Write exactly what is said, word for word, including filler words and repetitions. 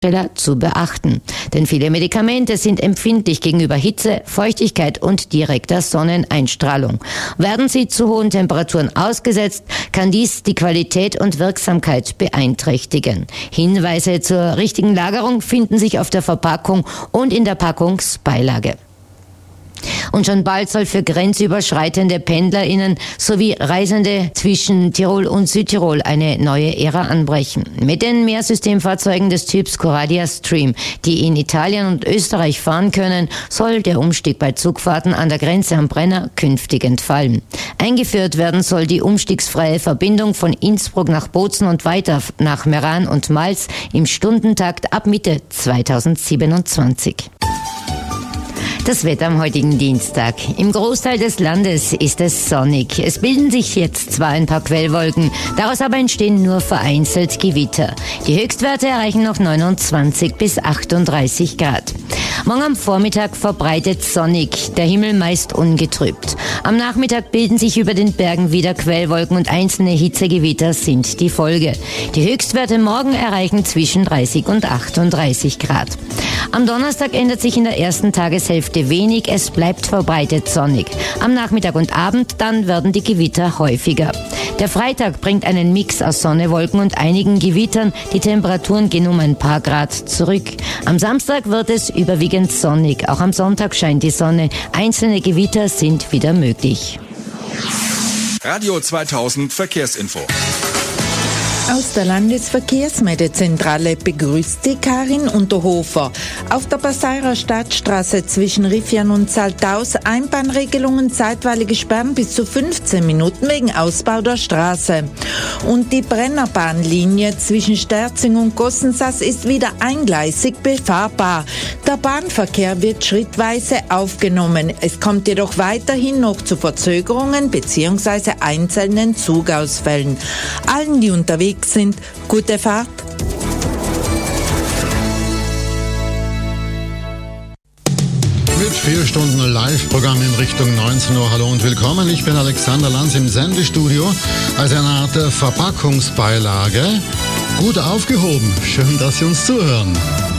zu beachten. Denn viele Medikamente sind empfindlich gegenüber Hitze, Feuchtigkeit und direkter Sonneneinstrahlung. Werden sie zu hohen Temperaturen ausgesetzt, kann dies die Qualität und Wirksamkeit beeinträchtigen. Hinweise zur richtigen Lagerung finden sich auf der Verpackung und in der Packungsbeilage. Und schon bald soll für grenzüberschreitende PendlerInnen sowie Reisende zwischen Tirol und Südtirol eine neue Ära anbrechen. Mit den Mehrsystemfahrzeugen des Typs Coradia Stream, die in Italien und Österreich fahren können, soll der Umstieg bei Zugfahrten an der Grenze am Brenner künftig entfallen. Eingeführt werden soll die umstiegsfreie Verbindung von Innsbruck nach Bozen und weiter nach Meran und Mals im Stundentakt ab Mitte zweitausendsiebenundzwanzig. Das Wetter am heutigen Dienstag. Im Großteil des Landes ist es sonnig. Es bilden sich jetzt zwar ein paar Quellwolken, daraus aber entstehen nur vereinzelt Gewitter. Die Höchstwerte erreichen noch neunundzwanzig bis achtunddreißig Grad. Morgen am Vormittag verbreitet sonnig, der Himmel meist ungetrübt. Am Nachmittag bilden sich über den Bergen wieder Quellwolken und einzelne Hitzegewitter sind die Folge. Die Höchstwerte morgen erreichen zwischen dreißig und achtunddreißig Grad. Am Donnerstag ändert sich in der ersten Tageshälfte wenig, es bleibt verbreitet sonnig. Am Nachmittag und Abend dann werden die Gewitter häufiger. Der Freitag bringt einen Mix aus Sonne, Wolken und einigen Gewittern. Die Temperaturen gehen um ein paar Grad zurück. Am Samstag wird es überwiegend sonnig. Auch am Sonntag scheint die Sonne. Einzelne Gewitter sind wieder möglich. Radio zweitausend Verkehrsinfo. Aus der Landesverkehrsmeldezentrale begrüßt Sie Karin Unterhofer. Auf der Passauer Stadtstraße zwischen Riffian und Saltaus Einbahnregelungen zeitweilige Sperren bis zu fünfzehn Minuten wegen Ausbau der Straße. Und die Brennerbahnlinie zwischen Sterzing und Gossensass ist wieder eingleisig befahrbar. Der Bahnverkehr wird schrittweise aufgenommen. Es kommt jedoch weiterhin noch zu Verzögerungen bzw. einzelnen Zugausfällen. Allen, die unterwegs sind, gute Fahrt. Mit vier Stunden Live-Programm in Richtung neunzehn Uhr. Hallo und willkommen. Ich bin Alexander Lanz im Sendestudio als eine Art Verpackungsbeilage. Gut aufgehoben. Schön, dass Sie uns zuhören.